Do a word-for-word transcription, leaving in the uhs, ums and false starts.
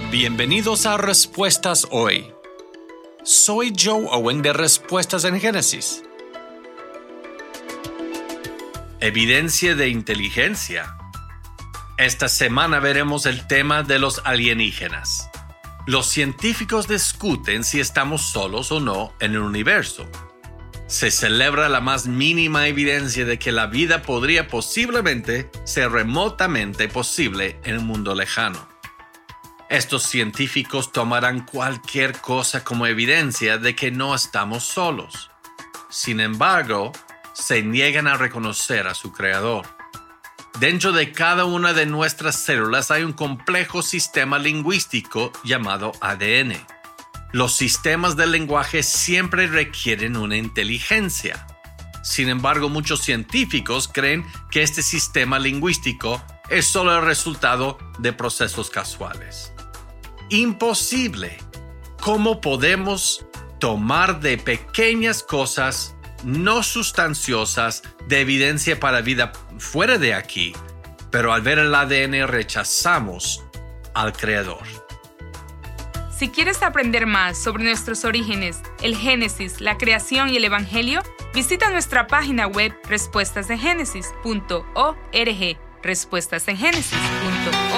Bienvenidos a Respuestas Hoy. Soy Joe Owen de Respuestas en Génesis. Evidencia de inteligencia. Esta semana veremos el tema de los alienígenas. Los científicos discuten si estamos solos o no en el universo. Se celebra la más mínima evidencia de que la vida podría posiblemente ser remotamente posible en un mundo lejano. Estos científicos tomarán cualquier cosa como evidencia de que no estamos solos. Sin embargo, se niegan a reconocer a su creador. Dentro de cada una de nuestras células hay un complejo sistema lingüístico llamado A D N. Los sistemas del lenguaje siempre requieren una inteligencia. Sin embargo, muchos científicos creen que este sistema lingüístico es solo el resultado de procesos casuales. Imposible. ¿Cómo podemos tomar de pequeñas cosas no sustanciosas de evidencia para vida fuera de aquí, pero al ver el A D N rechazamos al Creador? Si quieres aprender más sobre nuestros orígenes, el Génesis, la creación y el Evangelio, visita nuestra página web respuestas en génesis punto org, respuestas en génesis punto org.